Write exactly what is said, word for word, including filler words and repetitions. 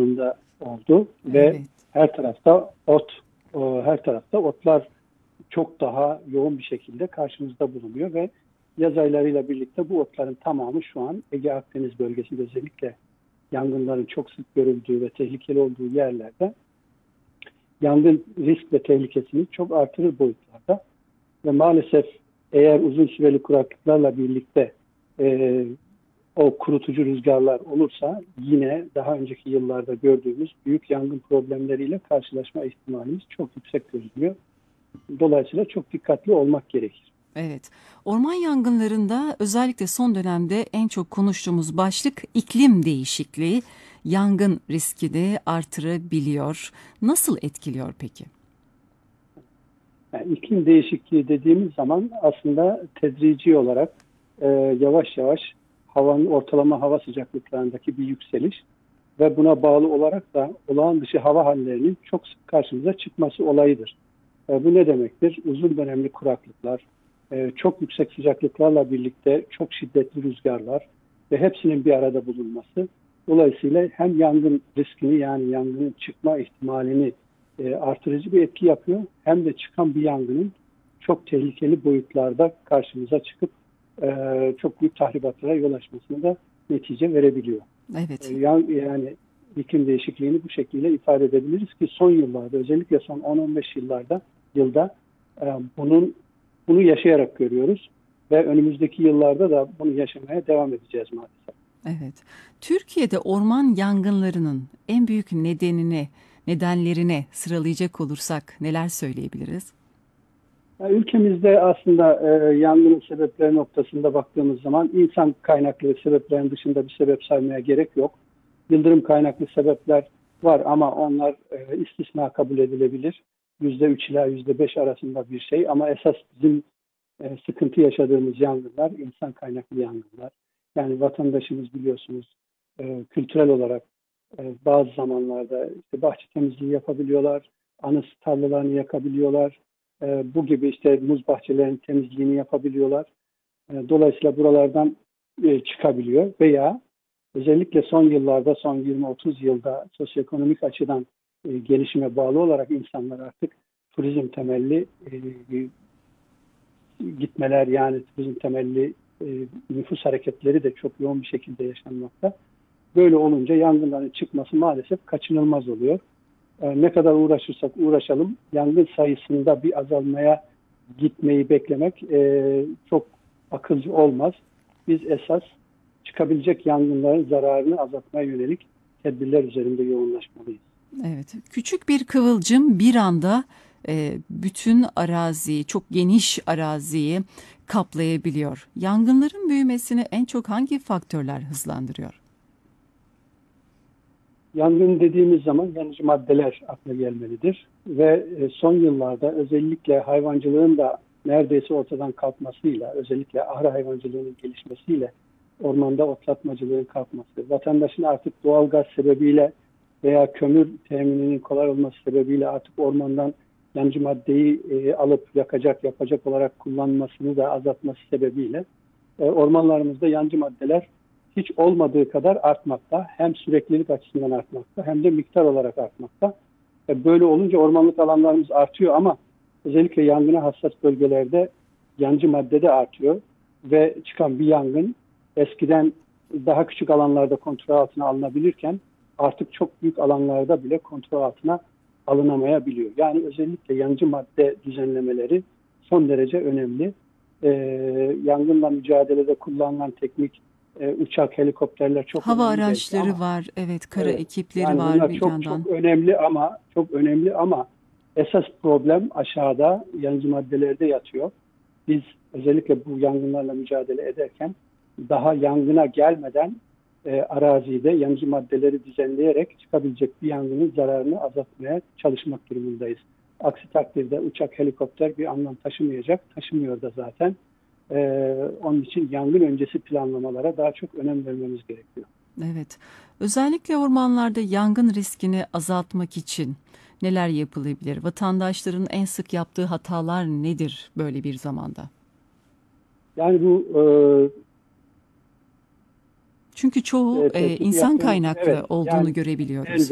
durumda oldu ve Evet. her tarafta ot, o, her tarafta otlar çok daha yoğun bir şekilde karşımızda bulunuyor ve yaz aylarıyla birlikte bu otların tamamı şu an Ege Akdeniz bölgesinde özellikle yangınların çok sık görüldüğü ve tehlikeli olduğu yerlerde yangın risk ve tehlikesini çok artırır boyutlarda ve maalesef eğer uzun süreli kuraklıklarla birlikte e, o kurutucu rüzgarlar olursa yine daha önceki yıllarda gördüğümüz büyük yangın problemleriyle karşılaşma ihtimalimiz çok yüksek görünüyor. Dolayısıyla çok dikkatli olmak gerekir. Evet. Orman yangınlarında özellikle son dönemde en çok konuştuğumuz başlık iklim değişikliği. Yangın riski de artırabiliyor. Nasıl etkiliyor peki? Yani iklim değişikliği dediğimiz zaman aslında tedrici olarak e, yavaş yavaş havanın ortalama hava sıcaklıklarındaki bir yükseliş ve buna bağlı olarak da olağan dışı hava hallerinin çok sık karşımıza çıkması olayıdır. E, bu ne demektir? Uzun dönemli kuraklıklar, e, çok yüksek sıcaklıklarla birlikte çok şiddetli rüzgarlar ve hepsinin bir arada bulunması. Dolayısıyla hem yangın riskini yani yangının çıkma ihtimalini e, artırıcı bir etki yapıyor. Hem de çıkan bir yangının çok tehlikeli boyutlarda karşımıza çıkıp e, çok büyük tahribatlara yol açmasına da netice verebiliyor. E, Evet. yan, yani iklim değişikliğini bu şekilde ifade edebiliriz ki son yıllarda özellikle son on on beş yıllarda yılda e, bunun bunu yaşayarak görüyoruz ve önümüzdeki yıllarda da bunu yaşamaya devam edeceğiz maalesef. Evet. Türkiye'de orman yangınlarının en büyük nedenini, nedenlerine sıralayacak olursak neler söyleyebiliriz? Yani ülkemizde aslında e, yangının sebepleri noktasında baktığımız zaman insan kaynaklı sebeplerin dışında bir sebep saymaya gerek yok. Yıldırım kaynaklı sebepler var ama onlar e, istisna kabul edilebilir. yüzde üç ila yüzde beş arasında bir şey ama esas bizim e, sıkıntı yaşadığımız yangınlar insan kaynaklı yangınlar. Yani vatandaşımız biliyorsunuz e, kültürel olarak e, bazı zamanlarda işte bahçe temizliği yapabiliyorlar, anıs tarlalarını yakabiliyorlar. E, bu gibi işte muz bahçelerinin temizliğini yapabiliyorlar. E, dolayısıyla buralardan e, çıkabiliyor veya özellikle son yıllarda, son yirmi otuz yılda sosyoekonomik açıdan e, gelişime bağlı olarak insanlar artık turizm temelli e, gitmeler yani turizm temelli e, nüfus hareketleri de çok yoğun bir şekilde yaşanmakta. Böyle olunca yangınların çıkması maalesef kaçınılmaz oluyor. E, ne kadar uğraşırsak uğraşalım yangın sayısında bir azalmaya gitmeyi beklemek e, çok akılcı olmaz. Biz esas çıkabilecek yangınların zararını azaltmaya yönelik tedbirler üzerinde yoğunlaşmalıyız. Evet, küçük bir kıvılcım bir anda e, bütün araziyi, çok geniş araziyi kaplayabiliyor. Yangınların büyümesini en çok hangi faktörler hızlandırıyor? Yangın dediğimiz zaman yanıcı maddeler akla gelmelidir. Ve e, son yıllarda özellikle hayvancılığın da neredeyse ortadan kalkmasıyla, özellikle ahır hayvancılığının gelişmesiyle ormanda otlatmacılığın kalkması, vatandaşın artık doğal gaz sebebiyle veya kömür temininin kolay olması sebebiyle artık ormandan yanıcı maddeyi e, alıp yakacak, yapacak olarak kullanmasını da azaltması sebebiyle e, ormanlarımızda yancı maddeler hiç olmadığı kadar artmakta. Hem süreklilik açısından artmakta hem de miktar olarak artmakta. E, böyle olunca ormanlık alanlarımız artıyor ama özellikle yangına hassas bölgelerde yancı madde de artıyor. Ve çıkan bir yangın eskiden daha küçük alanlarda kontrol altına alınabilirken artık çok büyük alanlarda bile kontrol altına alınamayabiliyor. Yani özellikle yancı madde düzenlemeleri son derece önemli. E, Yangınla mücadelede kullanılan teknik e, uçak, helikopterler çok Hava önemli belki araçları ama var, evet, kara evet ekipleri yani var bunlar bir çok çok yandan. önemli ama çok önemli ama esas problem aşağıda yanıcı maddelerde yatıyor. Biz özellikle bu yangınlarla mücadele ederken daha yangına gelmeden e, arazide yanıcı maddeleri düzenleyerek çıkabilecek bir yangının zararını azaltmaya çalışmak durumundayız. Aksi takdirde uçak, helikopter bir anlam taşımayacak, taşımıyor da zaten. E, onun için yangın öncesi planlamalara daha çok önem vermemiz gerekiyor. Evet, özellikle ormanlarda yangın riskini azaltmak için neler yapılabilir? Vatandaşların en sık yaptığı hatalar nedir böyle bir zamanda? Yani bu Çünkü e, çoğu e, e, tespiti insan yaptığımız kaynaklı evet olduğunu yani görebiliyoruz.